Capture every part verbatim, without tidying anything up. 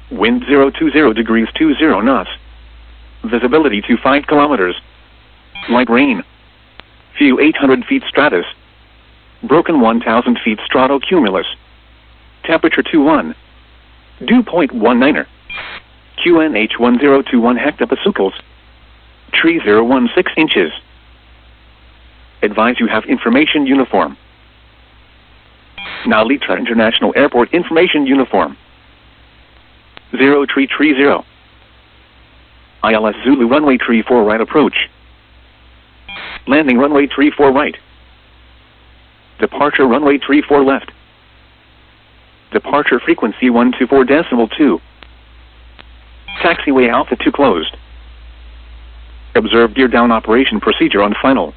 Wind zero two zero degrees two zero knots. Visibility to five kilometers. Light rain. View eight hundred feet stratus. Broken one thousand feet stratocumulus. Temperature two one. Dew point one niner. Q N H one zero two one hectopascals. Tree zero one six inches. Advise you have information uniform. Now Litra International Airport information uniform. Zero tree tree zero. I L S Zulu runway tree four right approach. Landing runway tree four right. Departure runway tree four left. Departure frequency one two four decimal two. Taxiway Alpha two closed. Observe gear down operation procedure on final.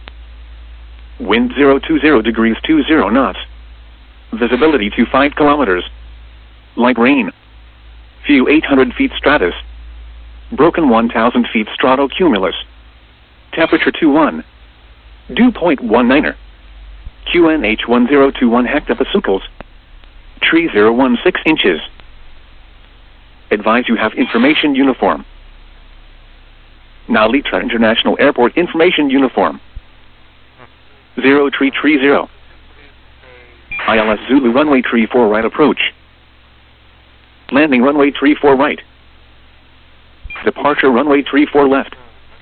Wind zero two zero degrees two zero knots. Visibility to five kilometers. Light rain. View eight hundred feet stratus. Broken one thousand feet stratocumulus. Temperature two one. Dew point one niner. Q N H one zero two one hectopascals. Tree zero one six inches. Advise you have information uniform. Now Litra International Airport information uniform. Zero tree tree zero. I L S Zulu runway tree four right approach. Landing runway tree four right. Departure runway tree four left.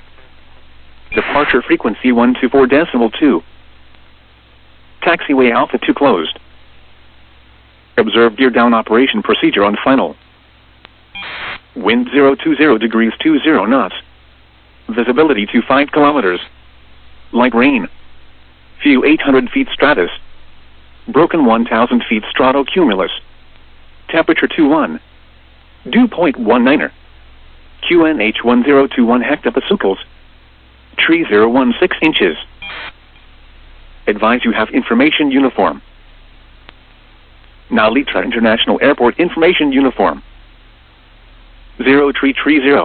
Departure frequency one two four decimal two. Taxiway Alpha two closed. Observe gear down operation procedure on final. Wind zero two zero degrees two zero knots. Visibility to five kilometers. Light rain. View eight hundred feet stratus. Broken one thousand feet stratocumulus. Temperature two one. Dew point one niner. Q N H one zero two one hectopascals. Tree zero one six inches. Advise you have information uniform. Now Litra International Airport information uniform. Zero tree tree zero.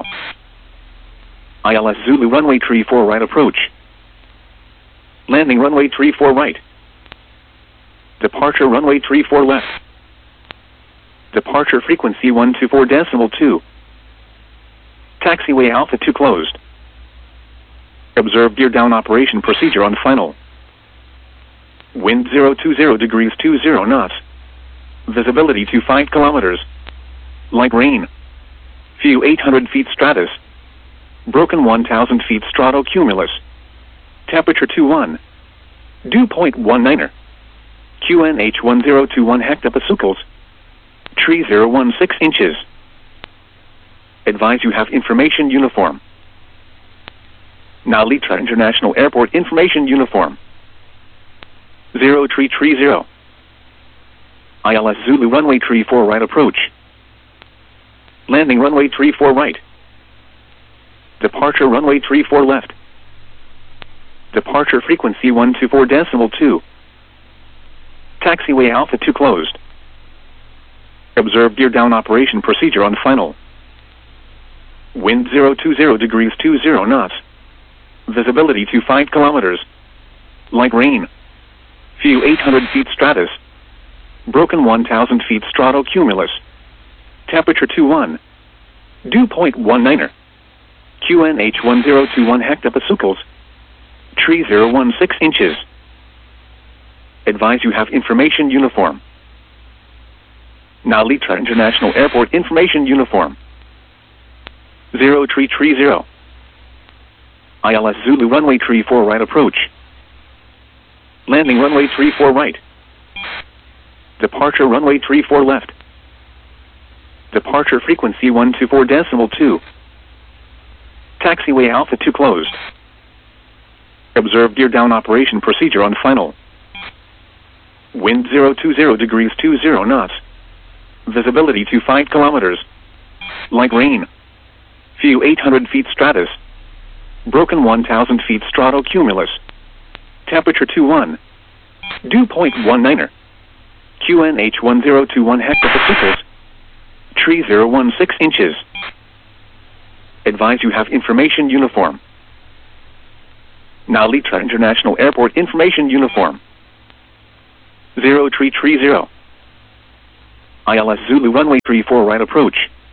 I L S Zulu runway tree four right approach. Landing runway tree four right. Departure runway tree four left. Departure frequency one two four decimal two. Taxiway Alpha two closed. Observe gear down operation procedure on final. Wind zero two zero degrees two zero knots. Visibility to five kilometers. Light rain. View eight hundred feet stratus. Broken one thousand feet stratocumulus. Temperature two one. Dew point one niner. Q N H one zero two one hectopascals. Tree zero one six inches. Advise you have information uniform. Now Litra International Airport information uniform. Zero tree tree zero. I L S Zulu runway tree four right approach. Landing runway tree four right. Departure runway tree four left. Departure frequency one two four decimal two. Taxiway Alpha two closed. Observe gear down operation procedure on final. Wind zero two zero degrees two zero knots. Visibility to five kilometers. Light rain. View eight hundred feet stratus. Broken one thousand feet stratocumulus. Temperature two one. Dew point one niner. Q N H one zero two one hectopascals. Tree zero one six inches. Advise you have information uniform. Now Litra International Airport information uniform. Zero tree tree zero. I L S Zulu runway tree four right approach. Landing runway tree four right. Departure runway tree four left. Departure frequency one two four decimal two. Taxiway Alpha two closed. Observe gear down operation procedure on final. Wind zero two zero degrees two zero knots. Visibility to five kilometers. Light rain. View eight hundred feet stratus. Broken one thousand feet stratocumulus. Temperature two one. Dew point one niner. Q N H one zero two one hectopascals. Tree zero one six inches. Advise you have information uniform. Now Litra International Airport information uniform. Zero tree tree zero. I L S Zulu runway tree four right approach.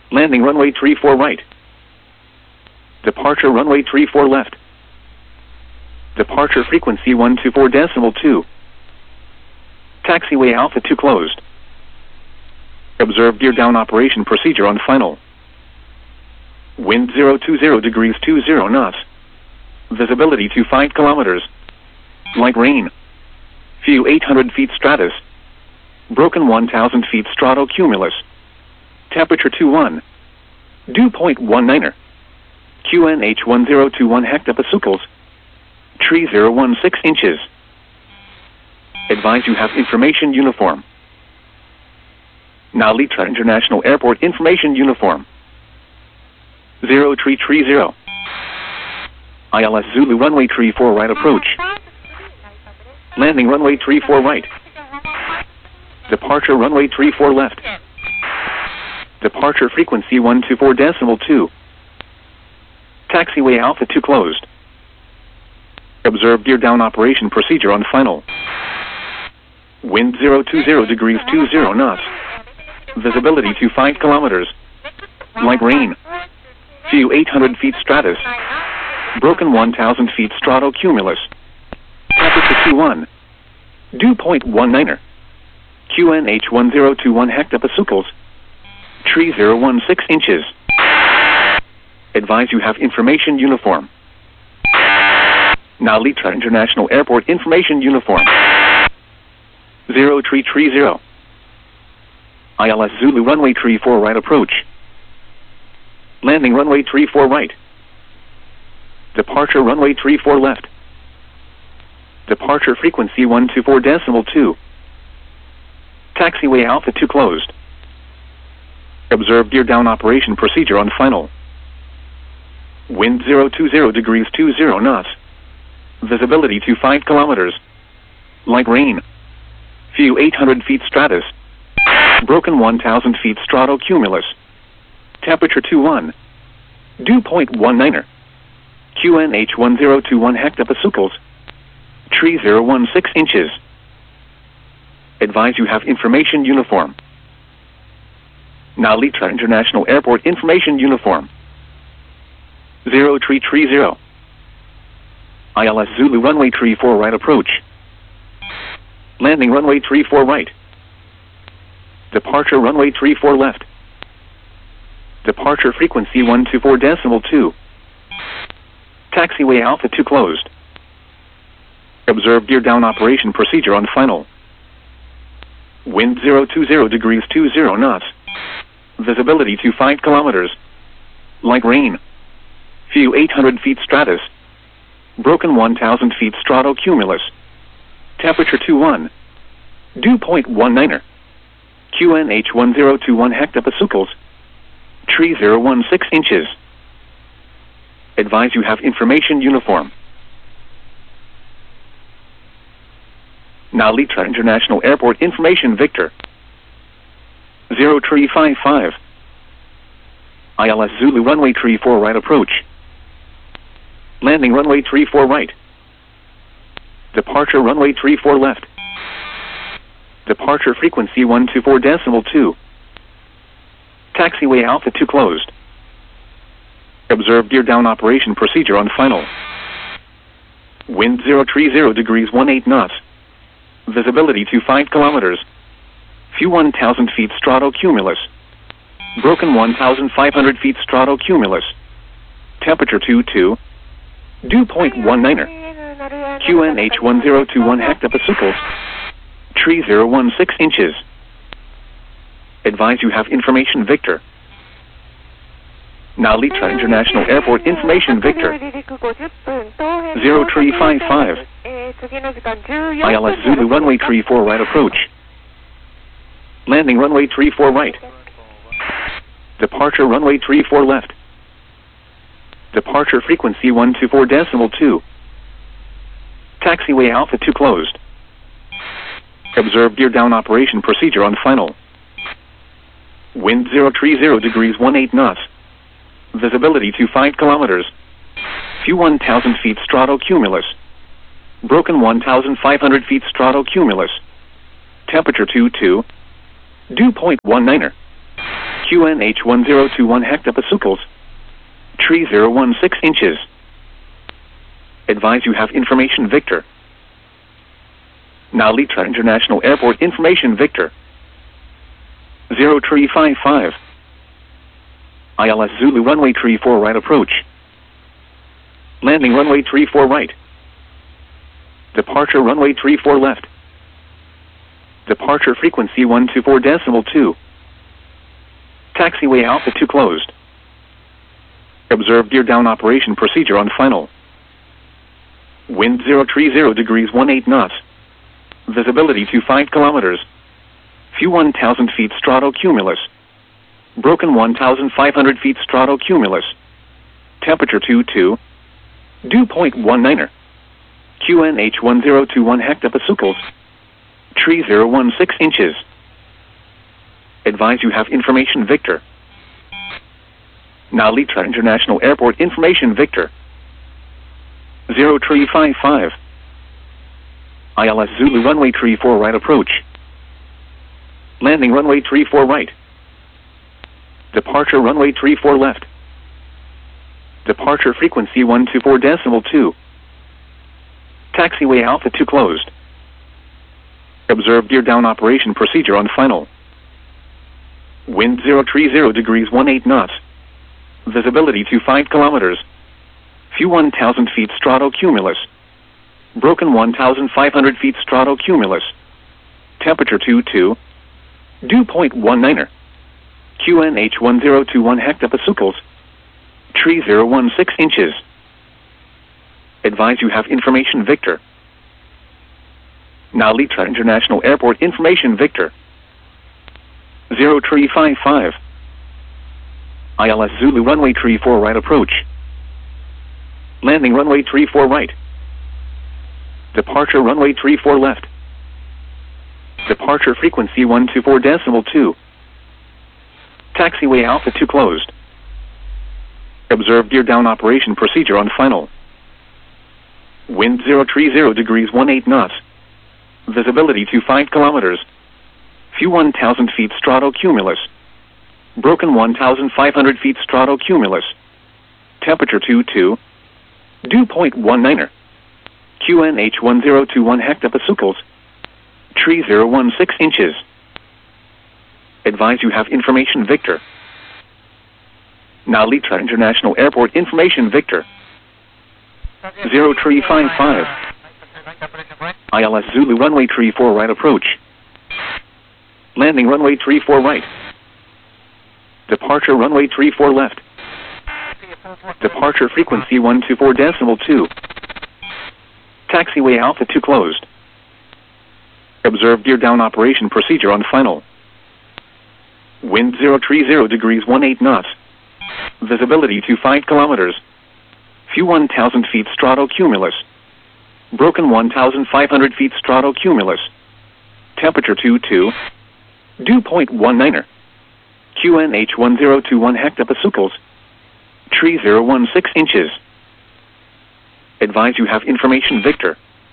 Landing runway three four right. Departure runway three four left. Departure frequency one two four decimal two. Taxiway Alpha two closed. Observe gear down operation procedure on final. Wind zero two zero degrees two zero knots. Visibility to five kilometers. Light rain. View eight hundred feet stratus. Broken one thousand feet stratocumulus. Temperature two one. Dew point one niner. Q N H one zero two one hectopascals. Tree zero one six inches. Advise you have information uniform. Now Litra International Airport information uniform. zero three three zero. I L S Zulu runway three four right approach. Landing runway three four right. Departure runway three four left. Departure frequency one two four decimal two. Taxiway Alpha two closed. Observe gear down operation procedure on final. Wind zero two zero degrees two zero knots. Visibility to five kilometers. Light rain. View eight hundred feet stratus. Broken one thousand feet stratocumulus. Temperature two one. Dew point one niner. Q N H one zero two one hectopascals. Tree zero one six inches. Advise you have information uniform. Now Litra International Airport information uniform. zero three three zero. I L S Zulu runway three four right approach. Landing runway three four right. Departure runway three four left. Departure frequency one two four decimal two. Taxiway Alpha two closed. Observe gear down operation procedure on final. Wind zero two zero degrees two zero knots. Visibility to five kilometers. Light rain. View eight hundred feet stratus. Broken one thousand feet stratocumulus. Temperature two one. Dew point one niner. Q N H one zero two one hectopascals. Tree zero one six inches. Advise you have information uniform. Now Litra International Airport information uniform. zero three three zero. I L S Zulu runway three four right approach. Landing runway three four right. Departure runway three four left. Departure frequency one two four decimal two. Taxiway Alpha two closed. Observe gear down operation procedure on final. Wind zero two zero degrees two zero knots. Visibility to five kilometers. Light rain. View eight hundred feet stratus. Broken one thousand feet stratocumulus. Temperature two one. Dew point one niner. Q N H one zero two one hectopascals. Tree zero one six inches. Advise you have information uniform. Now Litra International Airport information Victor. zero three five five. I L S Zulu runway three four right approach. Landing runway three four right. Departure runway three four left. Departure frequency one two four decimal two. Taxiway Alpha two closed. Observe gear down operation procedure on final. Wind zero three zero degrees one eight knots. Visibility to five kilometers. View one thousand feet stratocumulus. Broken one thousand five hundred feet stratocumulus. Temperature two two. Dew point one niner. Q N H one zero two one hectopascals. Tree zero one six inches. Advise you have information Victor. Now Litra International Airport information Victor. zero three five five. I L S Zulu runway three four right approach. Landing runway three four right. Departure runway three four left. Departure frequency one two four decimal two. Taxiway Alpha two closed. Observe gear down operation procedure on final. Wind zero three zero degrees one eight knots. Visibility to five kilometers. View one thousand feet stratocumulus. Broken one thousand five hundred feet stratocumulus. Temperature two two. Dew point one niner. Q N H one zero two one hectopascals. Tree zero one six inches. Advise you have information Victor. Now Litra International Airport information Victor. zero tree five five. I L S Zulu runway tree four right approach. Landing runway tree four right. Departure runway tree four left. Departure frequency one two four decimal two. Taxiway Alpha two closed. Observe gear down operation procedure on final. Wind zero tree zero degrees one eight knots. Visibility to five kilometers. View one thousand feet stratocumulus. Broken one thousand five hundred feet stratocumulus. Temperature two two. Dew point one niner. Q N H one zero two one hectopascals. Tree zero one six inches. Advise you have information Victor. Now Litra International Airport information Victor. zero tree five five. I L S Zulu runway tree four right approach. Landing runway tree four right. Departure runway tree four left. Departure frequency one two four decimal two. Taxiway Alpha two closed. Observe gear down operation procedure on final. Wind zero tree zero degrees one eight knots. Visibility to five kilometers. View one thousand feet stratocumulus. Broken one thousand five hundred feet stratocumulus. Temperature two two. Dew point one niner. Q N H one zero two one hectopascals. Tree zero one six inches. Advise you have information Victor. Now Litra International Airport information Victor. zero tree five five. I L S Zulu runway tree four right approach. Landing runway tree four right. Departure runway tree four left. Departure frequency one two four decimal two. Taxiway Alpha two closed. Observe gear down operation procedure on final. Wind zero tree zero degrees one eight knots. Visibility to five kilometers. View one thousand feet stratocumulus. Broken one thousand five hundred feet stratocumulus. Temperature two two. Dew point one niner. Q N H one zero two one hectopascals. Tree zero one six inches. Advise you have information Victor. Now Litra International Airport information Victor. zero tree five five. I L S Zulu runway tree four right approach. Landing runway tree four right. Departure runway tree four left. Departure frequency one two four decimal two. Taxiway Alpha two closed. Observe gear down operation procedure on final. Wind zero tree zero degrees one eight knots. Visibility to five kilometers. View one thousand feet stratocumulus. Broken one thousand five hundred feet stratocumulus. Temperature two two. Dew point one niner. Q N H one zero two one hectopascals. Tree zero one six inches. Advise you have information Victor.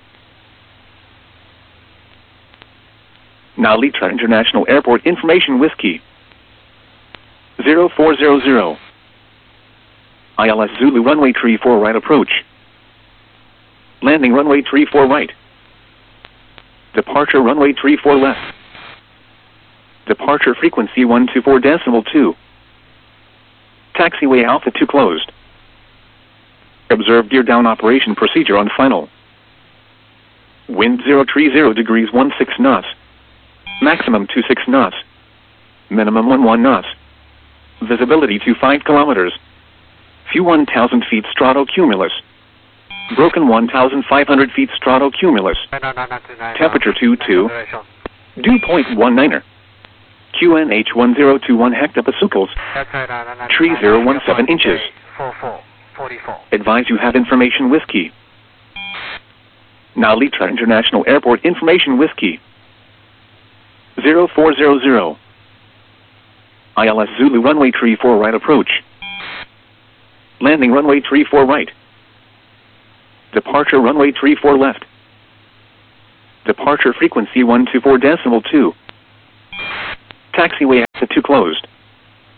Now Litra International Airport information Whiskey. zero four zero zero. I L S Zulu runway tree four right approach. Landing runway tree four right. Departure runway tree four left. Departure frequency one two four decimal two. Taxiway Alpha two closed. Observe gear down operation procedure on final. Wind zero tree zero degrees one six knots. Maximum two six knots. Minimum one one knots. Visibility to five kilometers. View one thousand feet stratocumulus. Broken one thousand five hundred feet stratocumulus. Temperature two two. Dew point one niner. Q N H one zero two one hectopascals. Tree zero one seven inches. Advise you have information Whiskey. Now Litra International Airport information Whiskey. zero four zero zero. I L S Zulu runway tree four right approach. Landing runway tree four right. Departure runway tree four left. Departure frequency one two four decimal two. Taxiway Alpha two closed.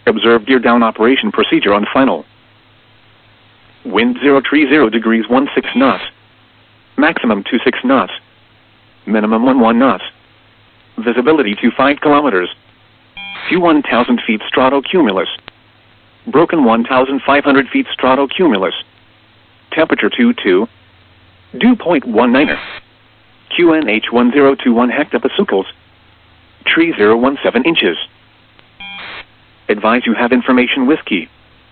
Observe gear down operation procedure on final. Wind zero three zero degrees one six knots. Maximum two six knots. Minimum one one knots. Visibility to five kilometers. View one thousand feet stratocumulus. Broken one thousand five hundred feet stratocumulus. Temperature two two. Dew point one niner. Q N H one zero two one hectopascals. Tree zero one seven inches. Advise you have information whiskey.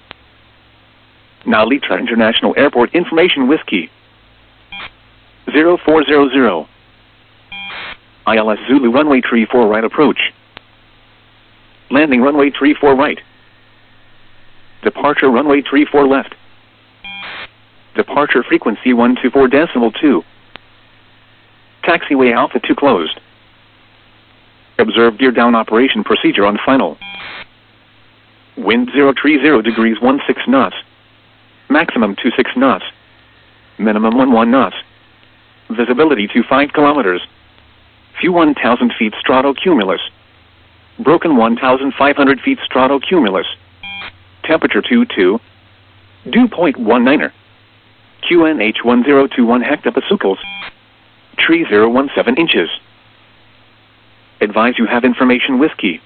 Now Litra International Airport information whiskey. zero four zero zero. I L S Zulu runway three four right approach. Landing runway three four right. Departure runway three four left. Departure frequency one two four decimal two. Taxiway Alpha two closed. Observe gear down operation procedure on final. Wind zero three zero degrees one six knots. Maximum two six knots. Minimum one one knots. Visibility to five kilometers. View one thousand feet stratocumulus. Broken one thousand five hundred feet stratocumulus. Temperature two two. Dew point one niner. Q N H one zero two one hectopascals. Tree zero one seven inches. Advise you have information whiskey.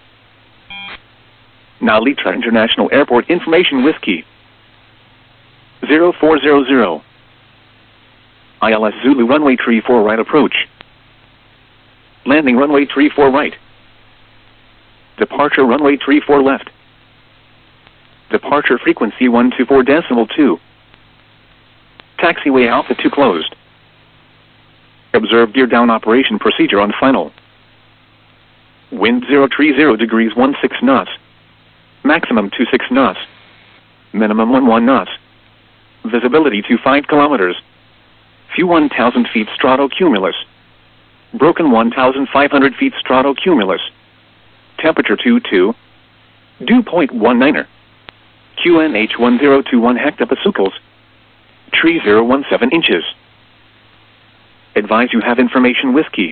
Now Litra International Airport information whiskey. zero four zero zero. I L S Zulu runway three four right approach. Landing runway three four right. Departure runway three four left. Departure frequency one two four decimal two. Taxiway Alpha two closed. Observe gear down operation procedure on final. Wind zero three zero degrees one six knots. Maximum two six knots. Minimum one one knots. Visibility to five kilometers. View one thousand feet stratocumulus. Broken one thousand five hundred feet stratocumulus. Temperature two two. Dew point one niner. Q N H one zero two one hectopascals. Tree zero one seven inches. Advise you have information whiskey.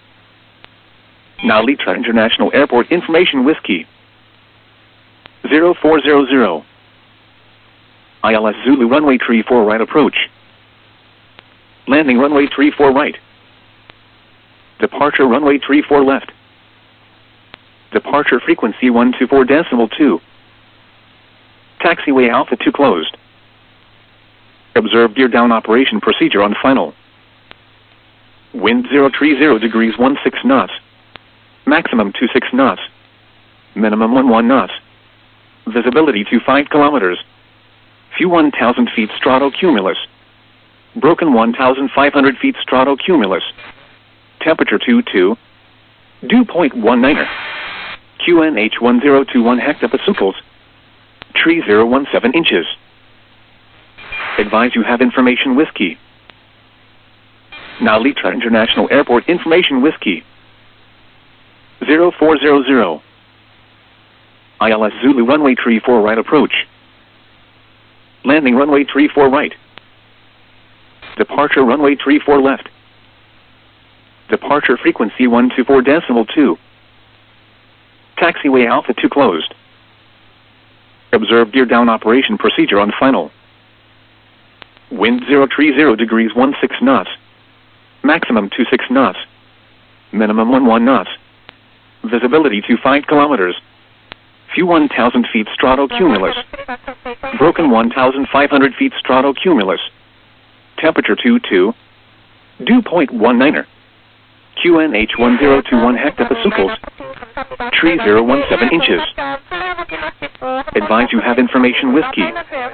Now Litra International Airport information whiskey. zero four zero zero. I L S Zulu runway three four right approach. Landing runway three four right. Departure runway three four left. Departure frequency one two four decimal two. Taxiway Alpha two closed. Observe gear down operation procedure on final. Wind zero three zero degrees one six knots. Maximum two six knots. Minimum one one knots. Visibility to five kilometers. View one thousand feet stratocumulus. Broken one thousand five hundred feet stratocumulus. Temperature two two. Dew point one niner. Q N H one zero two one hectopascals. Tree zero one seven inches. Advise you have information whiskey. Now Litra International Airport information whiskey. zero four zero zero. I L S Zulu runway three four right approach. Landing runway three four right. Departure runway three four left. Departure frequency one two four decimal two. Taxiway Alpha two closed. Observe gear down operation procedure on final. Wind zero three zero degrees one six knots. Maximum two six knots. Minimum one one knots. Visibility to five kilometers. View one thousand feet stratocumulus. Broken one thousand five hundred feet stratocumulus. Temperature two two. Dew point one niner. Q N H one zero two one hectopascals. Tree zero one seven inches. Advise you have information whiskey.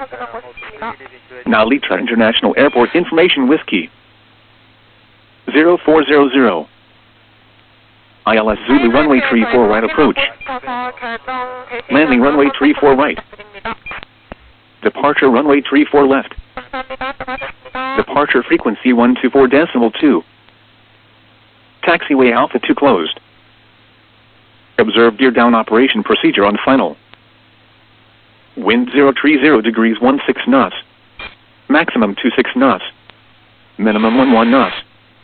Now Litra International Airport information whiskey. zero four zero zero. I L S Zulu runway three four right approach. Landing runway three four right. Departure runway three four left. Departure frequency one two four decimal two. Taxiway Alpha two closed. Observe gear down operation procedure on final. Wind zero three zero degrees one six knots. Maximum two six knots. Minimum one one knots.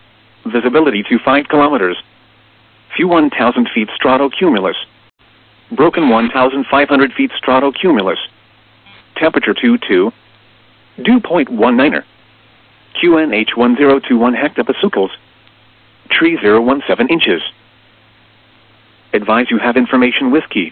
Visibility to five kilometers. View one thousand feet stratocumulus. Broken one thousand five hundred feet stratocumulus. Temperature two two. Dew point one niner. Q N H one zero two one hectopascals. Tree zero one seven inches. Advise you have information whiskey.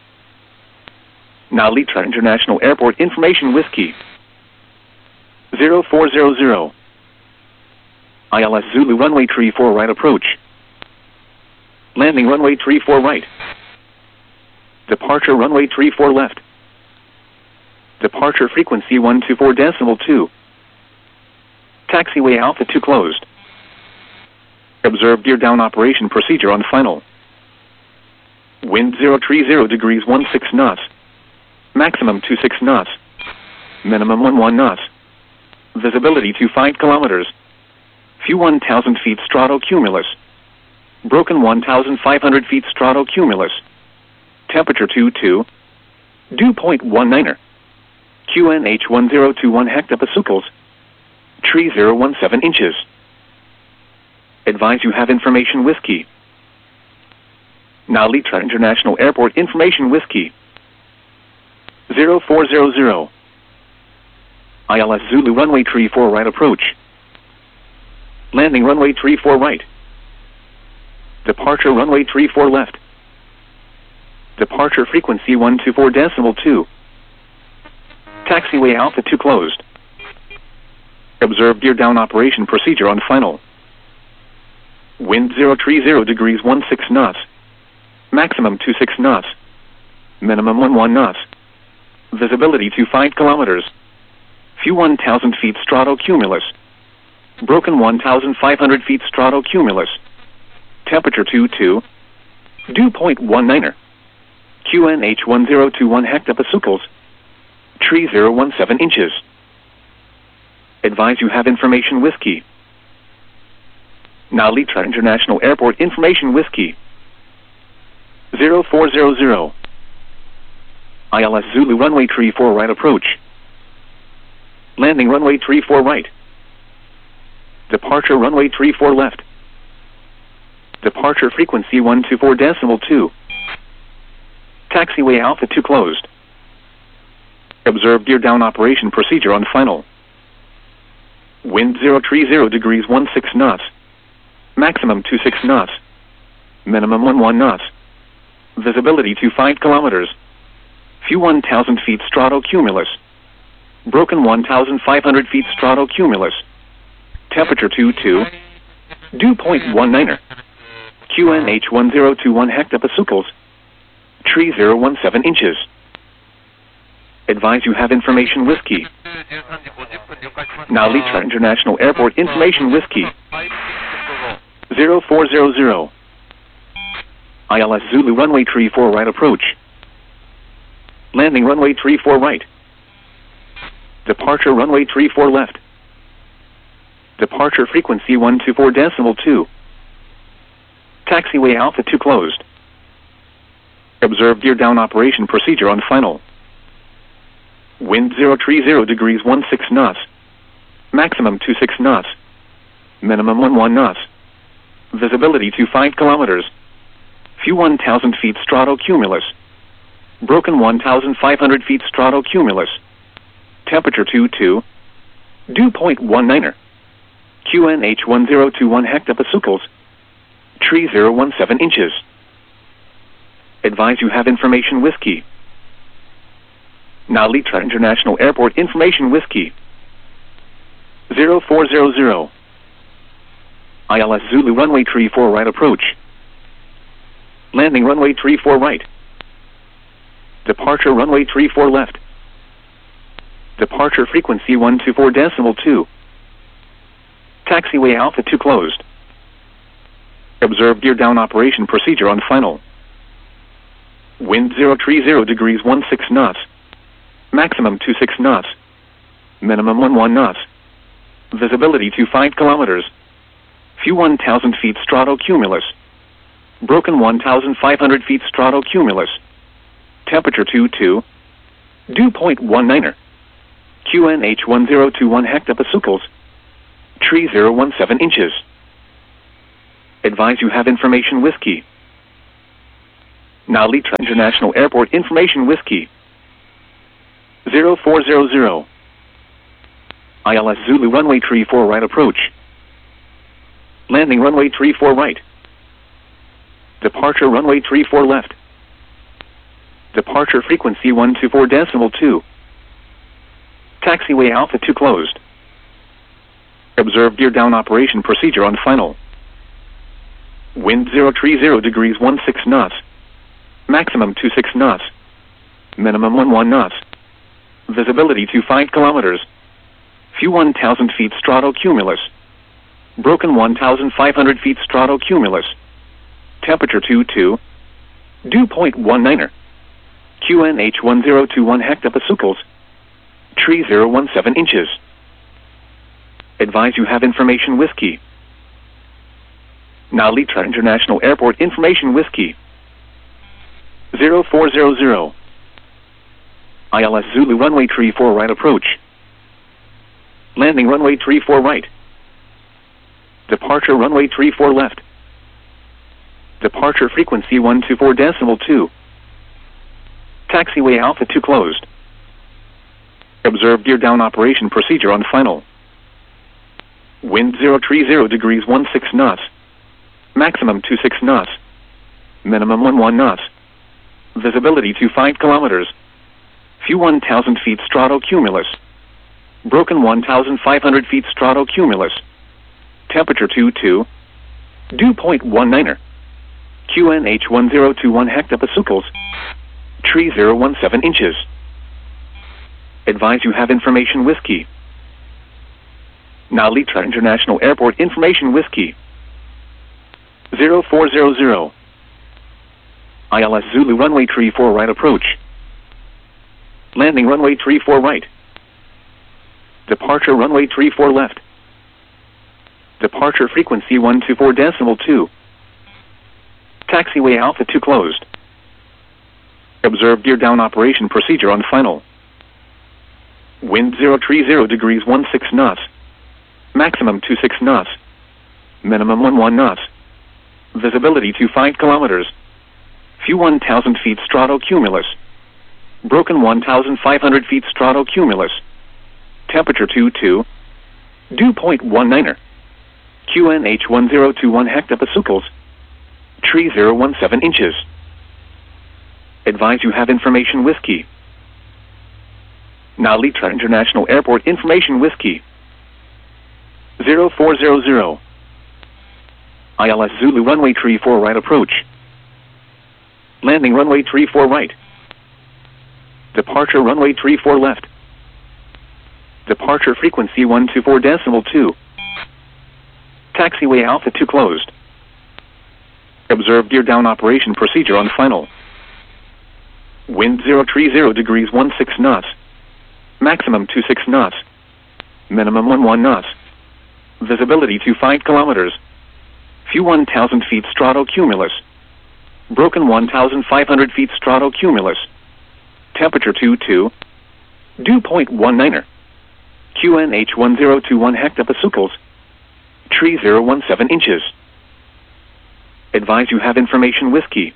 Now Litra International Airport information whiskey. zero four zero zero. I L S Zulu runway tree four right approach. Landing runway tree four right. Departure runway tree four left. Departure frequency one two four decimal two. Taxiway Alpha two closed. Observe gear down operation procedure on final. Wind zero three zero degrees one six knots. Maximum two six knots. Minimum one one knots. Visibility to five kilometers. View one thousand feet stratocumulus. Broken one thousand five hundred feet stratocumulus. Temperature two two. Dew point one niner. Q N H one zero two one hectopascals. Tree zero one seven inches. Advise you have information whiskey. Now Litra International Airport information whiskey. zero four zero zero. I L S Zulu runway tree four right approach. Landing runway tree four right. Departure runway tree four left. Departure frequency one two four decimal two. Taxiway Alpha two closed. Observe gear down operation procedure on final. Wind zero three zero degrees one six knots. Maximum two six knots. Minimum one one knots. Visibility to five kilometers. View one thousand feet stratocumulus. Broken one thousand five hundred feet stratocumulus. Temperature two two. Dew point one niner. Q N H one zero two one hectopascals. Tree zero one seven inches. Advise you have information whiskey. Now Litra International Airport information whiskey. zero four zero zero. I L S Zulu runway tree four right approach. Landing runway tree four right. Departure runway tree four left. Departure frequency one two four decimal two. Taxiway Alpha two closed. Observe gear down operation procedure on final. Wind zero three zero degrees one six knots. Maximum two six knots. Minimum one one knots. Visibility to five kilometers. View one thousand feet stratocumulus. Broken one thousand five hundred feet stratocumulus. Temperature two two. Dew point one niner. Q N H one zero two one hectopascals. Tree zero one seven inches. Advise you have information whiskey. Now Litra International Airport information whiskey. zero four zero zero. I L S Zulu runway tree four right approach. Landing runway tree four right. Departure runway tree four left. Departure frequency one two four decimal two. Taxiway Alpha two closed. Observe gear down operation procedure on final. Wind zero three zero degrees one six knots. Maximum two six knots. Minimum one one knots. Visibility to five kilometers. View one thousand feet stratocumulus. Broken one thousand five hundred feet stratocumulus. Temperature two two. Dew point one niner. Q N H one zero two one hectopascals. Tree zero one seven inches. Advise you have information whiskey. Now Litra International Airport information whiskey. zero four zero zero. I L S Zulu runway tree four right approach. Landing runway tree four right. Departure runway tree four left. Departure frequency one two four decimal two. Taxiway Alpha two closed. Observe gear down operation procedure on final. Wind zero three zero degrees one six knots. Maximum two six knots. Minimum one one knots. Visibility to five kilometers. View one thousand feet stratocumulus. Broken one thousand five hundred feet stratocumulus. Temperature two two. Dew point one niner. Q N H one zero two one hectopascals. Tree zero one seven inches. Advise you have information whiskey. Now Litra International Airport Information Whiskey. zero four zero zero. I L S Zulu runway three four right approach. Landing runway three four right. Departure runway three four left. Departure frequency one two four decimal two. Taxiway Alpha two closed. Observe gear down operation procedure on final. Wind zero three zero degrees one six knots. Maximum two six knots. Minimum one one knots. Visibility to five kilometers. View one thousand feet stratocumulus. Broken one thousand five hundred feet stratocumulus. Temperature two two. Dew point one niner. Q N H one zero two one hectopascals. Tree zero one seven inches. Advise you have information whiskey. Now Litra International Airport Information Whiskey. zero four zero zero. I L S Zulu runway three four right approach. Landing runway three four right. Departure runway three four left. Departure frequency one two four decimal two. Taxiway Alpha two closed. Observe gear down operation procedure on final. Wind zero three zero degrees one six knots. Maximum two six knots. Minimum one one knots. Visibility to five kilometers. View one thousand feet stratocumulus. Broken one thousand five hundred feet stratocumulus. Temperature two two. Dew point one niner. Q N H one zero two one hectopascals. Tree zero one seven inches. Advise you have information whiskey. Now Litra International Airport Information Whiskey. zero four zero zero. I L S Zulu runway three four right approach. Landing runway three four right. Departure runway three four left. Departure frequency one two four decimal two. Taxiway Alpha two closed. Observe gear down operation procedure on final. Wind zero three zero degrees one six knots. Maximum two six knots. Minimum one one knots. Visibility to five kilometers. View one thousand feet stratocumulus. Broken one thousand five hundred feet stratocumulus. Temperature two two. Dew point one niner. Q N H one zero two one hectopascals. Tree zero one seven inches. Advise you have information whiskey. Now Litra International Airport Information Whiskey. zero four zero zero. I L S Zulu runway three four right approach. Landing runway three four right. Departure runway three four left. Departure frequency one two four decimal two. Taxiway Alpha two closed. Observe gear down operation procedure on final. Wind zero three zero degrees one six knots. Maximum two six knots. Minimum one one knots. Visibility to five kilometers. View one thousand feet stratocumulus. Broken one thousand five hundred feet stratocumulus. Temperature two two. Dew point one niner. Q N H one zero two one hectopascals. Tree zero one seven inches. Advise you have information whiskey.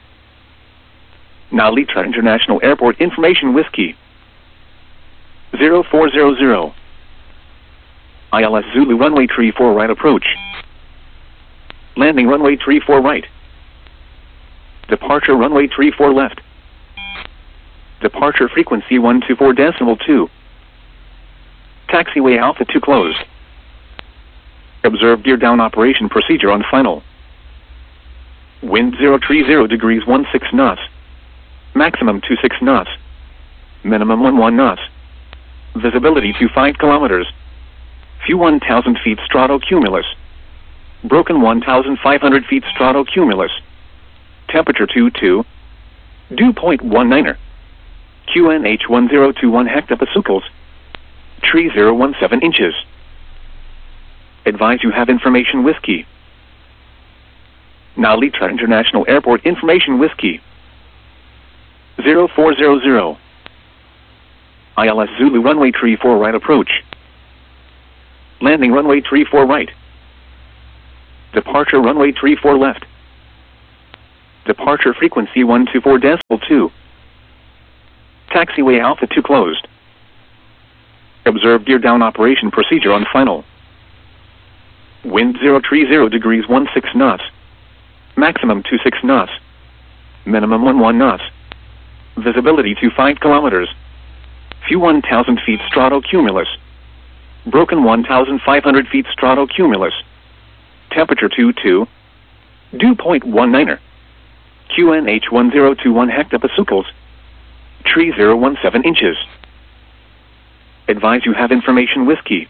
Now Litra International Airport Information Whiskey. zero four zero zero. I L S Zulu runway three four right approach. Landing runway three four right. Departure runway three four left. Departure frequency one two four decimal two. Taxiway Alpha two closed. Observe gear down operation procedure on final. Wind zero three zero degrees one six knots. Maximum two six knots. Minimum one one knots. Visibility to five kilometers. View one thousand feet stratocumulus. Broken one thousand five hundred feet stratocumulus. Temperature two two. Dew point one niner. Q N H one zero two one hectopascals. Tree zero one seven inches. Advise you have information whiskey. Now Litra International Airport Information Whiskey. zero four zero zero. I L S Zulu runway three four right approach. Landing runway three four right. Departure runway three four left. Departure frequency one two four decimal two. Taxiway Alpha two closed. Observe gear down operation procedure on final. Wind zero three zero degrees one six knots. Maximum two six knots. Minimum one one knots. Visibility to five kilometers. View one thousand feet stratocumulus. Broken one thousand five hundred feet stratocumulus. Temperature two two. Dew point one niner. Q N H one zero two one hectopascals. Tree zero one seven inches. Advise you have information whiskey.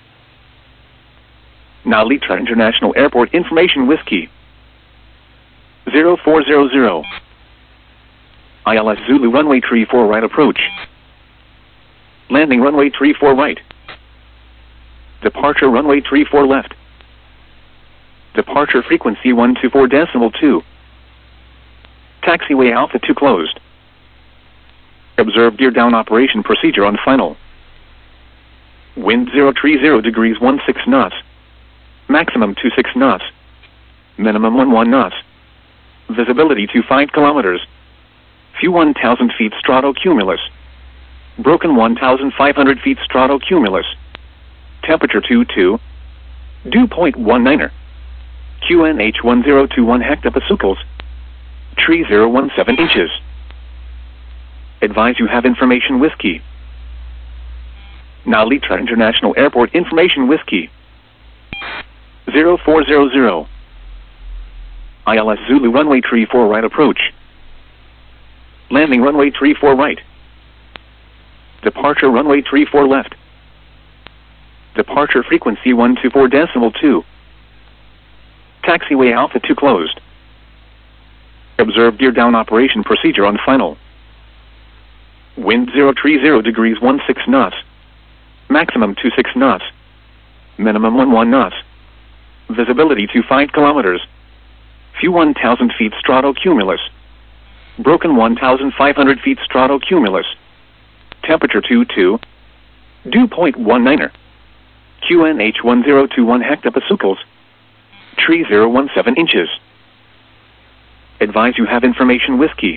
Now Litra International Airport information whiskey. zero four zero zero. I L S Zulu runway three four right approach. Landing runway three four right. Departure runway three four left. Departure frequency one two four decimal two. Taxiway Alpha two closed. Observe gear down operation procedure on final. Wind zero three zero degrees one six knots. Maximum two six knots. Minimum one one knots. Visibility to five kilometers. View one thousand feet stratocumulus. Broken one thousand five hundred feet stratocumulus. Temperature two two. Dew point one niner. Q N H one zero two one hectopascals. Tree zero one seven inches. Advise you have information whiskey. Now Litra International Airport information whiskey. zero four zero zero. I L S Zulu runway three four right approach. Landing runway three four right. Departure runway three four left. Departure frequency one two four decimal two. Taxiway Alpha two closed. Observe gear down operation procedure on final. Wind zero three zero degrees one six knots. Maximum two six knots. Minimum one one knots. Visibility to five kilometers. View one thousand feet stratocumulus. Broken one thousand five hundred feet stratocumulus. Temperature two two. Dew point one niner. Q N H one zero two one hectopascals. Tree zero one seven inches. Advise you have information whiskey.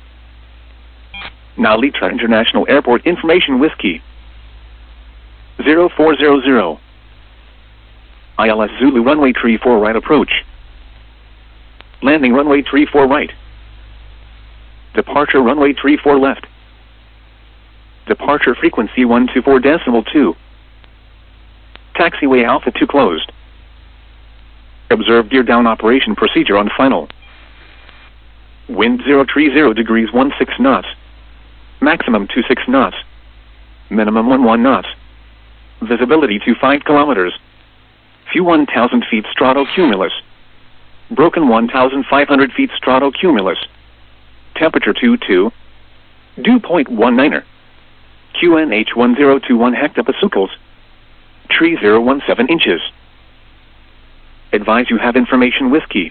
Now Litra International Airport information whiskey. zero four zero zero. I L S Zulu runway three four right approach. Landing runway three four right. Departure runway three four left. Departure frequency one two four decimal two. Taxiway Alpha two closed. Observe gear down operation procedure on final. Wind zero three zero degrees one six knots. Maximum two six knots. Minimum one one knots. Visibility to five kilometers. View one thousand feet stratocumulus. Broken one thousand five hundred feet stratocumulus. Temperature two two. Dew point one niner. Q N H one zero two one hectopascals. Tree zero one seven inches. Advise you have information whiskey.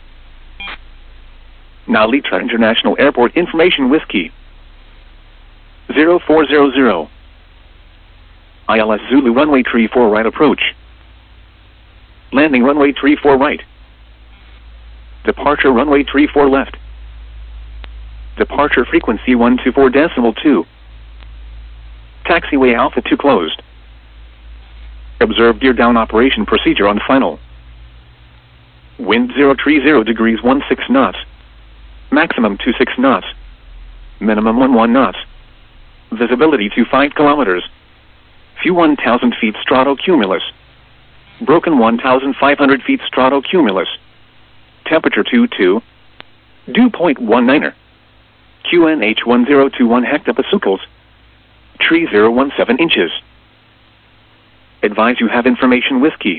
Now Litra International Airport information whiskey. zero four zero zero. I L S Zulu runway three four right approach. Landing runway three four right. Departure runway three four left. Departure frequency one two four decimal two. Taxiway Alpha two closed. Observe gear down operation procedure on final. Wind zero three zero degrees one six knots. Maximum two six knots. Minimum one one knots. Visibility to five kilometers. View one thousand feet stratocumulus. Broken one thousand five hundred feet stratocumulus. Temperature two two. Dew point one niner. Q N H one zero two one hectopascals. Tree zero one seven inches. Advise you have information whiskey.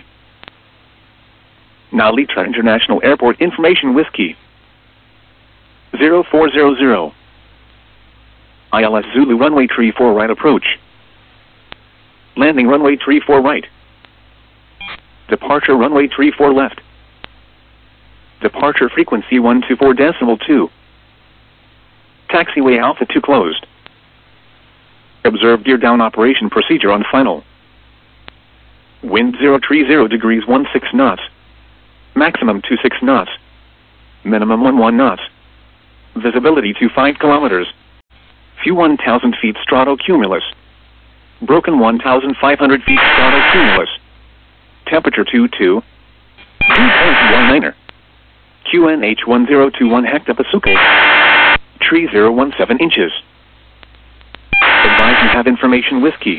Now Litra International Airport information whiskey. zero four zero zero. I L S Zulu runway three four right approach. Landing runway three four right. Departure runway three four left. Departure frequency one two four decimal two. Taxiway Alpha two closed. Observe gear down operation procedure on final. Wind zero three zero degrees one six knots. Maximum two six knots. Minimum one one knots. Visibility to five kilometers. View one thousand feet stratocumulus. Broken one thousand five hundred feet stratocumulus. Temperature two two. Dew point one niner. Q N H one zero two one hectopascals. Tree zero one seven inches. Advise you have information whiskey.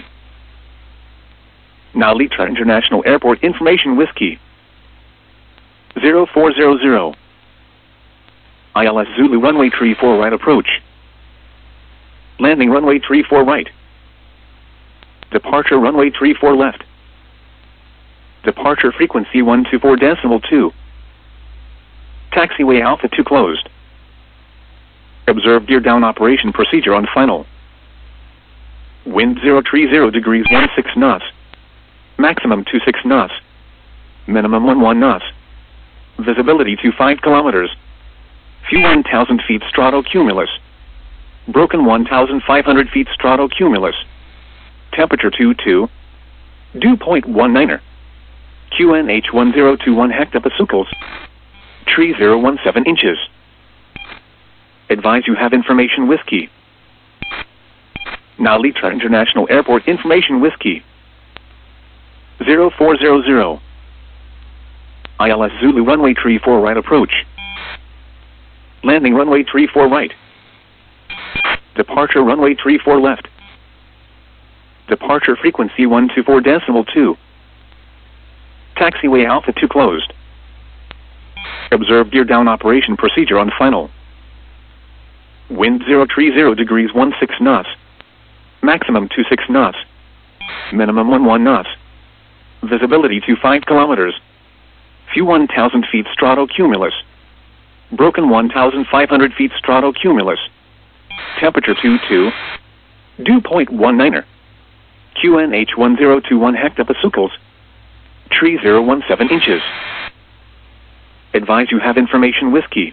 Now Litra International Airport information whiskey. zero four zero zero. I L S Zulu runway tree four right approach. Landing runway tree four right. Departure runway tree four left. Departure frequency one two four decimal two. Taxiway Alpha two closed. Observe gear down operation procedure on final. Wind zero three zero degrees one six knots. Maximum two six knots. Minimum one one knots. Visibility to five kilometers. View one thousand feet stratocumulus. Broken one thousand five hundred feet stratocumulus. Temperature two two. Dew point one niner. Q N H one zero two one hectopascals. Tree zero one seven inches. Advise you have information whiskey. Now Litra International Airport information whiskey. zero four zero zero. I L S Zulu runway tree four right approach. Landing runway tree four right. Departure runway tree four left. Departure frequency one two four decimal two. Taxiway Alpha two closed. Observe gear down operation procedure on final. Wind zero three zero degrees one six knots. Maximum two six knots. Minimum one one knots. Visibility to five kilometers. View one thousand feet stratocumulus. Broken one thousand five hundred feet stratocumulus. Temperature two two. Dew point one niner. Q N H one zero two one hectopascals. Tree zero one seven inches. Advise you have information whiskey.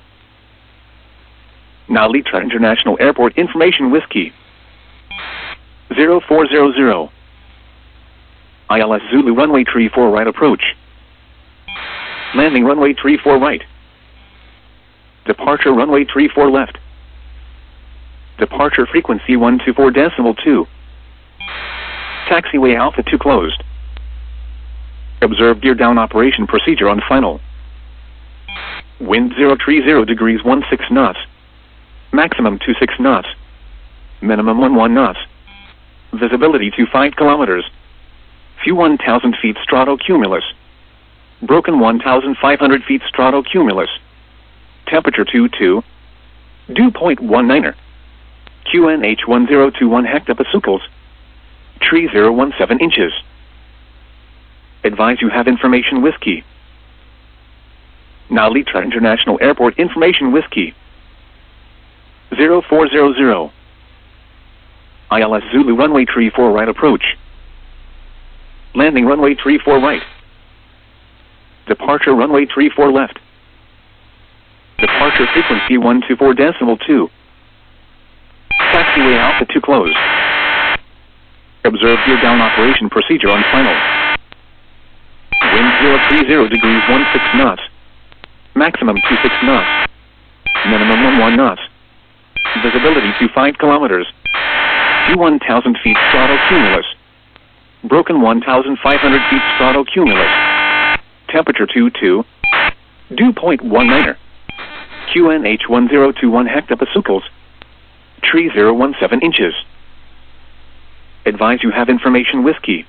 Now Litra International Airport information whiskey. zero four zero zero. I L S Zulu runway tree four right approach. Landing runway tree four right. Departure runway tree four left. Departure frequency one two four decimal two. Taxiway Alpha two closed. Observe gear down operation procedure on final. Wind zero three zero degrees one six knots. Maximum two six knots. Minimum one one knots. Visibility to five kilometers. View one thousand feet stratocumulus. Broken one thousand five hundred feet stratocumulus. Temperature two two. Dew point one niner. Q N H one zero two one hectopascals. Tree zero one seven inches. Advise you have information whiskey. Now Litra International Airport information whiskey. zero four zero zero. I L S Zulu runway tree four right approach. Landing runway tree four right. Departure runway tree four left. Departure frequency one two four decimal two. Taxiway Alpha two closed. Observe gear down operation procedure on final. Wind zero three zero degrees one six knots. Maximum two six knots. Minimum one one knots. Visibility to five kilometers. View one thousand feet stratocumulus. Broken one thousand five hundred feet stratocumulus. Temperature two two. Dew point one niner. Q N H one zero two one hectopascals. Tree zero one seven inches. Advise you have information whiskey.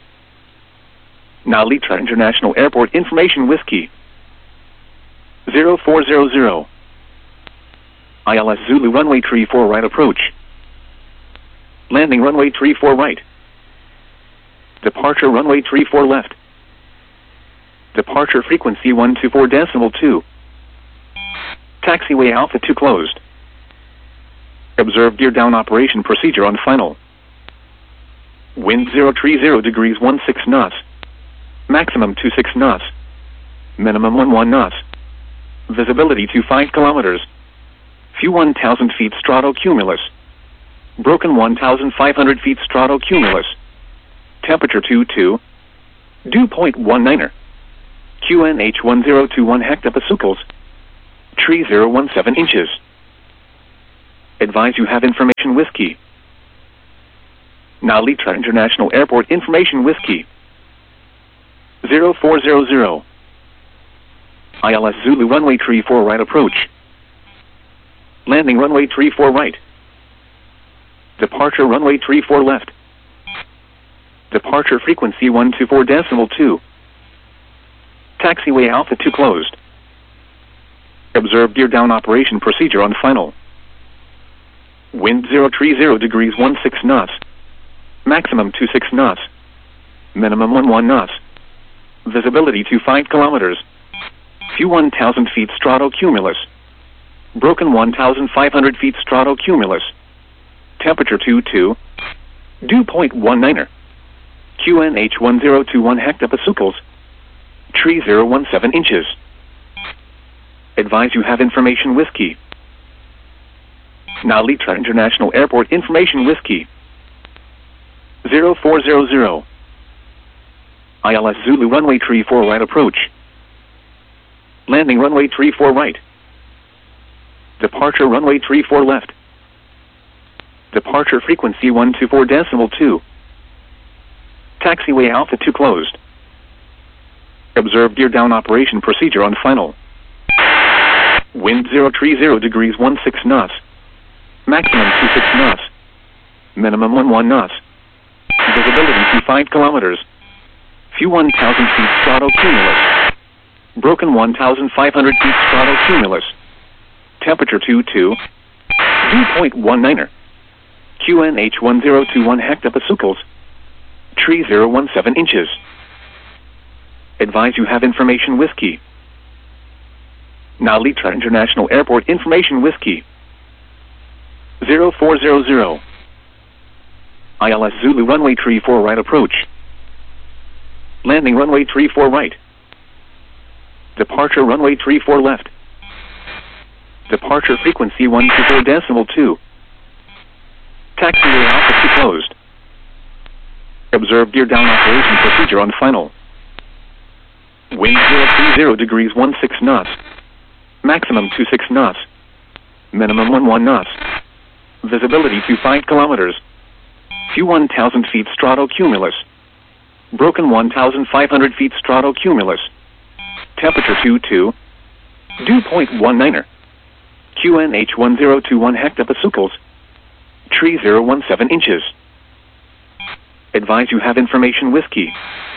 Now Litra International Airport information whiskey. zero four zero zero. I L S Zulu runway tree four right approach. Landing runway tree four right. Departure runway tree four left. Departure frequency one two four decimal two. Taxiway Alpha two closed. Observe gear down operation procedure on final. Wind zero three zero degrees one six knots. Maximum two six knots. Minimum one one knots. Visibility to five kilometers. View one thousand feet stratocumulus. Broken one thousand five hundred feet stratocumulus. Temperature two two. Dew point one niner. Q N H one zero two one hectopascals. Tree zero one seven inches. Advise you have information whiskey. Narita International Airport information whiskey. zero four zero zero. I L S Zulu runway three four right approach. Landing runway three four right. Departure runway three four left. Departure frequency one two four decimal two. Taxiway Alpha two closed. Observe gear down operation procedure on final. Wind zero three zero degrees one six knots. Maximum two six knots. Minimum one one knots. Visibility to five kilometers. View one thousand feet stratocumulus. Broken one thousand five hundred feet stratocumulus. Temperature two two. Dew point one niner. Q N H one zero two one hectopascals. Tree zero one seven inches. Advise you have information whiskey. Narita International Airport information whiskey. zero four zero zero. I L S Zulu runway three four right approach. Landing runway three four right. Departure runway three four left. Departure frequency one two four decimal two. Taxiway Alpha two closed. Observe gear down operation procedure on final. Wind zero three zero degrees one six knots. Maximum two six knots. Minimum one one knots. Visibility to five kilometers. View one thousand feet stratocumulus. Broken one thousand five hundred feet stratocumulus. Temperature two two. Dew point one niner. Q N H one zero two one hectopascals. Tree zero one seven inches. Advise you have information whiskey. Narita International Airport information whiskey. zero four zero zero. I L S Zulu runway three four right approach. Landing runway three four right. Departure runway three four left. Departure frequency one two four decimal two. Taxiway Alpha two closed. Observe gear down operation procedure on final. Wind zero three zero degrees one six knots. Maximum two six knots. Minimum one one knots. Visibility to five kilometers. View one thousand feet stratocumulus. Broken one thousand five hundred feet stratocumulus. Temperature two two. Dew point one niner. Q N H one zero two one hectopascals. Tree zero one seven inches. Advise you have information whiskey.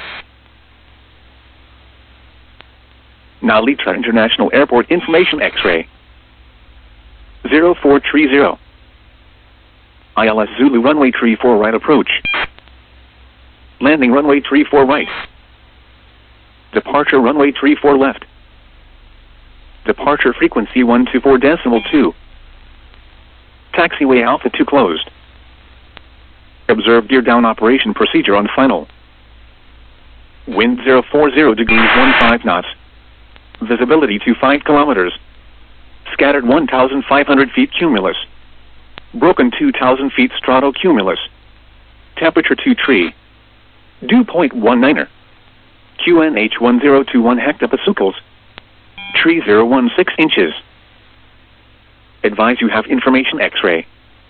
Narita International Airport information X-ray. zero four three zero. I L S Zulu runway three four right approach. Landing runway three four right. Departure runway three four left. Departure frequency one two four decimal two. Taxiway Alpha two closed. Observe gear down operation procedure on final. Wind zero four zero degrees one five knots. Visibility to five kilometers. Scattered one thousand five hundred feet cumulus. Broken two thousand feet stratocumulus. Temperature two tree. Dew point one niner. Q N H one zero two one hectopascals. Tree zero one six inches. Advise you have information X-ray.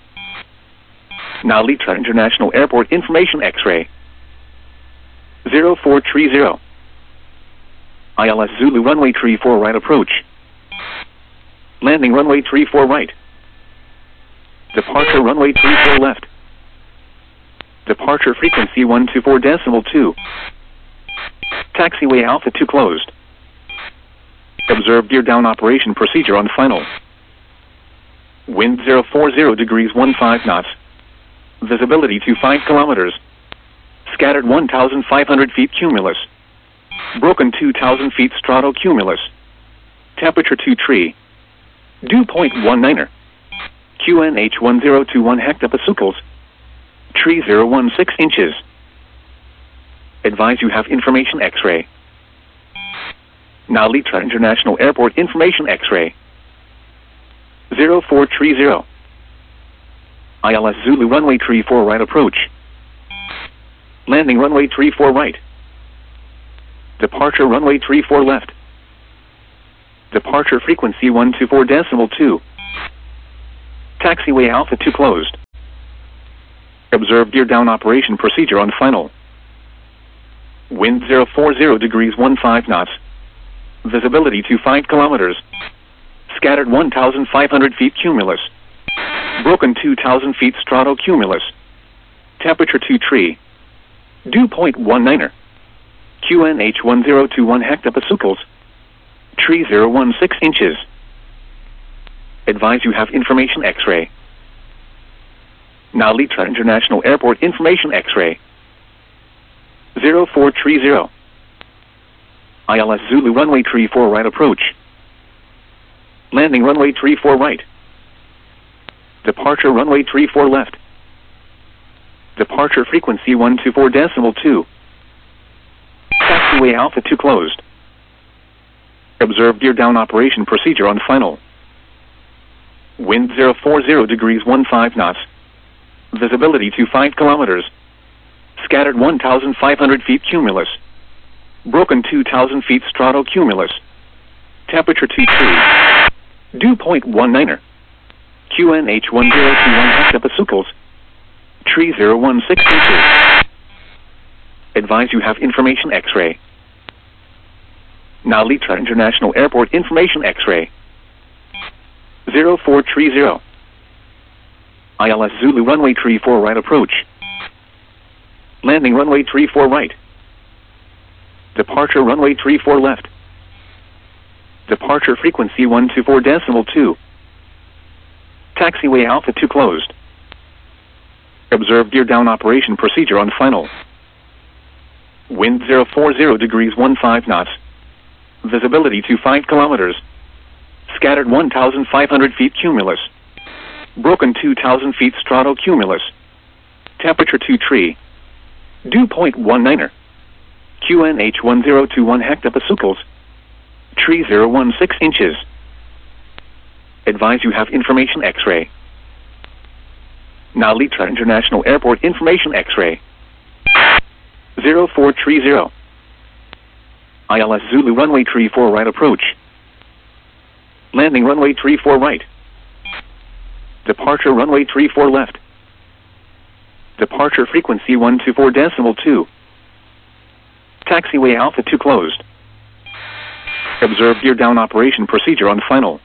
Narita International Airport information X-ray. zero four three zero. I L S Zulu runway three four right approach. Landing runway three four right. Departure runway three four left. Departure frequency one two four decimal two. Taxiway Alpha two closed. Observe gear down operation procedure on final. Wind zero four zero degrees one five knots. Visibility to five kilometers. Scattered one thousand five hundred feet cumulus. Broken two thousand feet stratocumulus. Temperature two tree. Dew point one niner. Q N H one zero two one hectopascals. Tree zero one six inches. Advise you have information X-ray. Narita International Airport information X-ray. zero four three zero. I L S Zulu runway three four right approach. Landing runway three four right. Departure runway three four left. Departure frequency one two four decimal two. Taxiway Alpha two closed. Observe gear down operation procedure on final. Wind zero four zero degrees fifteen knots. Visibility to five kilometers. Scattered one thousand five hundred feet cumulus. Broken two thousand feet stratocumulus. Temperature two tree. Dew point one niner. Q N H one zero two one hectopascals. Tree zero one six inches. Advise you have information X-ray. Now Litra International Airport information X-ray. zero four three zero. I L S Zulu runway three four right approach. Landing runway three four right. Departure runway three four left. Departure frequency one two four decimal two. Taxiway Alpha two closed. Observe gear down operation procedure on final. Wind zero four zero degrees fifteen knots. Visibility to five kilometers. Scattered one thousand five hundred feet cumulus. Broken two thousand feet stratocumulus. Temperature two two. Dew point one niner. Q N H one zero two one hectopascals. Tree zero one six inches. Advise you have information X-ray. Now Litra International Airport information X-ray. zero four three zero. I L S Zulu runway three four right approach. Landing runway three four right. Departure runway three four left. Departure frequency one two four decimal two. Taxiway Alpha two closed. Observe gear down operation procedure on final. Wind zero four zero degrees fifteen knots. Visibility to five kilometers. Scattered one thousand five hundred feet cumulus. Broken two thousand feet stratocumulus. Temperature two tree. Dew point one niner. Q N H one zero two one hectopascals. Tree zero one six inches. Advise you have information X-ray. Now Litra International Airport information X-ray. zero four three zero. I L S Zulu runway three four right approach. Landing runway three four right. Departure runway three four left. Departure frequency one two four decimal two. Taxiway Alpha two closed. Observe gear down operation procedure on final.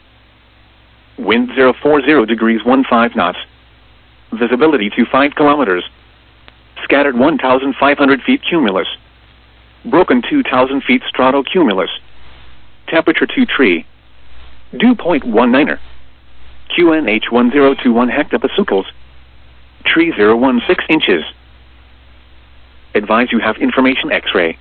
Wind zero four zero degrees fifteen knots. Visibility to five kilometers. Scattered one thousand five hundred feet cumulus. Broken two thousand feet stratocumulus. Temperature two tree. Dew point one niner. Q N H one zero two one hectopascals. Tree zero one six inches. Advise you have information X-ray.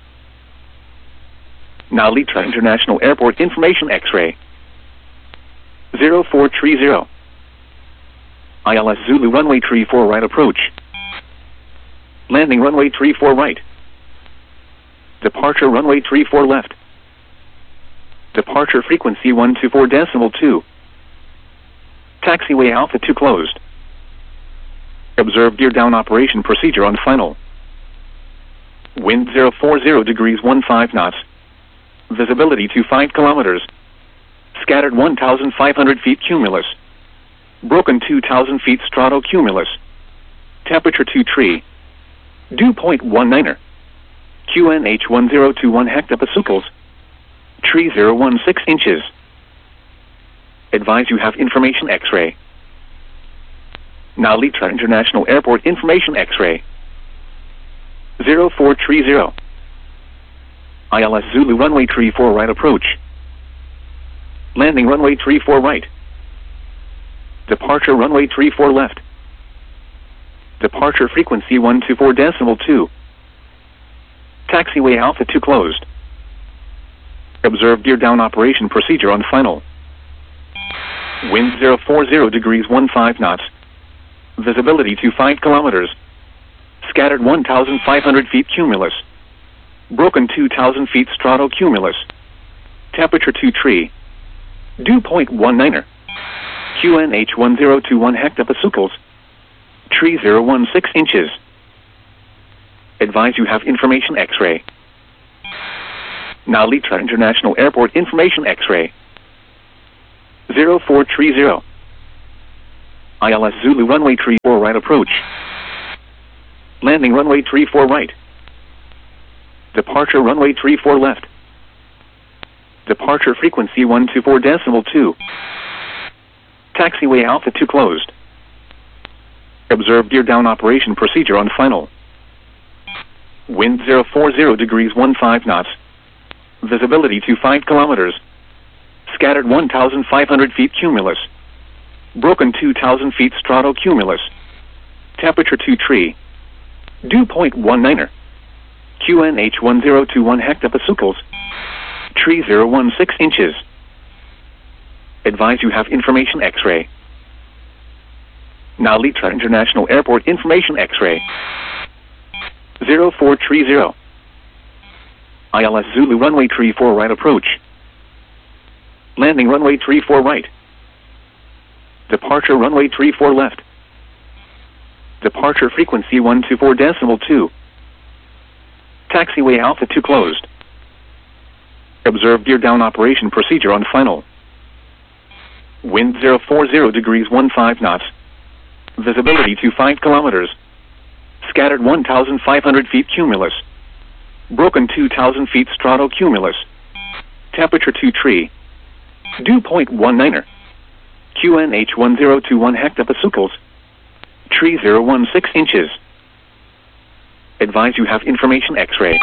Now Litra International Airport information X-ray. zero four three zero. I L S Zulu runway three four right approach. Landing runway three four right. Departure runway three four left. Departure frequency one two four decimal two. Taxiway Alpha two closed. Observe gear down operation procedure on final. Wind zero four zero degrees fifteen knots. Visibility to five kilometers. Scattered one thousand five hundred feet cumulus. Broken two thousand feet stratocumulus. Temperature two tree. Dew point one niner. Q N H one zero two one hectopascals. Tree zero one six inches. Advise you have information X-ray. Now Litra International Airport information X-ray. zero four three zero. I L S Zulu runway three four right approach. Landing runway three four right. Departure runway three four left. Departure frequency one two four decimal two. Taxiway Alpha two closed. Observe gear down operation procedure on final. Wind zero four zero degrees fifteen knots. Visibility to five kilometers. Scattered one thousand five hundred feet cumulus. Broken two thousand feet stratocumulus. Temperature two tree. Dew point one niner. Q N H one zero two one hectopascals. Tree zero one six inches. Advise you have information X-ray. Now Litra International Airport information X-ray. zero four three zero. I L S Zulu runway tree four right approach. Landing runway tree four right. Departure runway tree four left. Departure frequency one two four decimal two. Taxiway Alpha two closed. Observe gear down operation procedure on final. Wind zero four zero degrees one five knots. Visibility to five kilometers. Scattered one thousand five hundred feet cumulus. Broken two thousand feet stratocumulus. Temperature two tree. Dew point one niner. Q N H one zero two one hectopascals. Tree zero one six inches. Advise you have information X-ray. Now Litra International Airport information X-ray. zero four three zero. I L S Zulu runway tree four right approach. Landing runway tree four right. Departure runway tree four left. Departure frequency one two four decimal two. Taxiway Alpha two closed. Observe gear down operation procedure on final. Wind zero four zero degrees one five knots. Visibility to five kilometers. Scattered one thousand five hundred feet cumulus. Broken two thousand feet stratocumulus. Temperature two tree. Dew point one niner. Q N H one zero two one hectopascals. Tree zero one six inches. Advise you have information X-ray.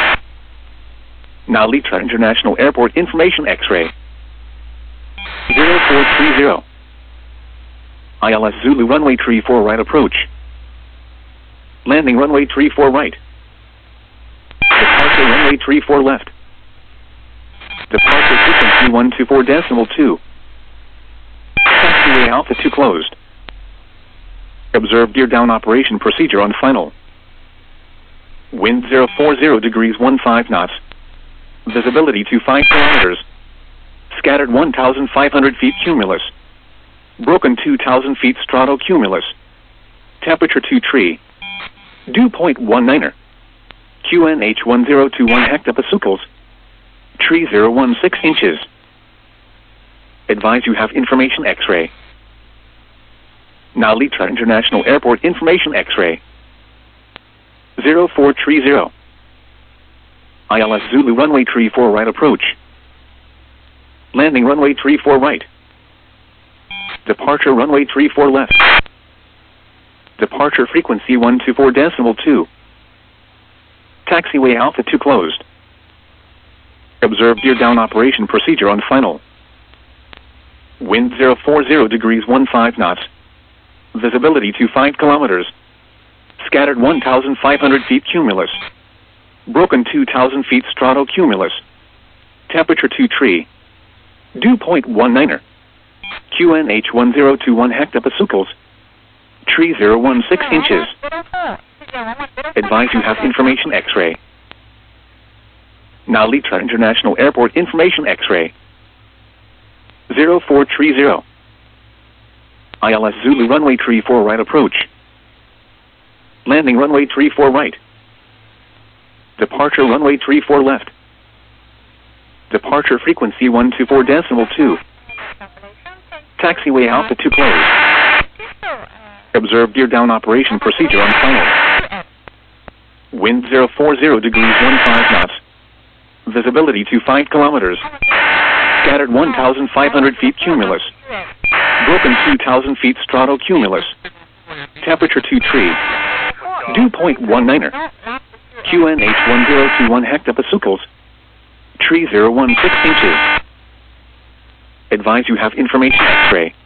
Now Litra International Airport information X-ray. zero four three zero. I L S Zulu runway tree four right approach. Landing runway tree four right. Departure runway tree four left. Departure frequency one two four decimal two. Taxiway Alpha two closed. Observe gear down operation procedure on final. Wind zero four zero degrees one five knots. Visibility to five kilometers. Scattered one thousand five hundred feet cumulus. Broken two thousand feet stratocumulus. Temperature two tree. Dew point one niner. Q N H one zero two one hectopascals. Tree zero one six inches. Advise you have information X-ray. Now Litra International Airport information X-ray. zero four three zero. I L S Zulu runway tree four right approach. Landing runway tree four right. Departure runway tree four left. Departure frequency one two four decimal two. Taxiway Alpha two closed. Observe gear down operation procedure on final. Wind zero four zero degrees one five knots. Visibility to five kilometers. Scattered one thousand five hundred feet cumulus. Broken two thousand feet stratocumulus. Temperature two tree. Dew point one niner. Q N H one zero two one hectopascals. Tree zero one six inches. Advise you have information X-ray. Now Litra International Airport information X-ray. zero four three zero. I L S Zulu runway tree four right approach. Landing runway tree four right. Departure runway tree four left. Departure frequency one two four decimal two. Taxiway Alpha two closed. Observe gear down operation procedure on final. Wind zero four zero degrees one five knots. Visibility to five kilometers. Scattered one thousand five hundred feet cumulus. Broken two thousand feet stratocumulus. Temperature two tree. Dew point one niner. Q N H one zero two one hectopascals. Tree zero one six inches. Advise you have information X-ray.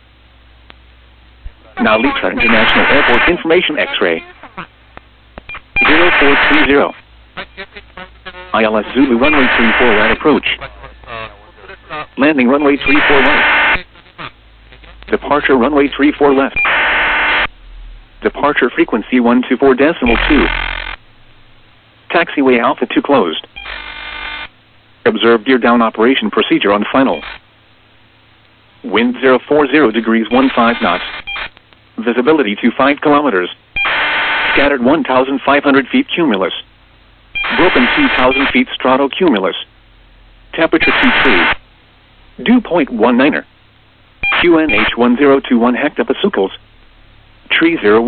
Now Litra International Airport information X-ray. zero four three zero. I L S Zulu runway three four right approach. Landing runway three four right. Departure runway three four left. Departure frequency one two four decimal two. Taxiway Alpha two closed. Observe gear down operation procedure on final. Wind zero four zero degrees one five knots. Visibility to five kilometers. Scattered one thousand five hundred feet cumulus. Broken two thousand feet stratocumulus. Temperature two tree. Dew point one niner. Q N H one zero two one hectopascals. Tree zero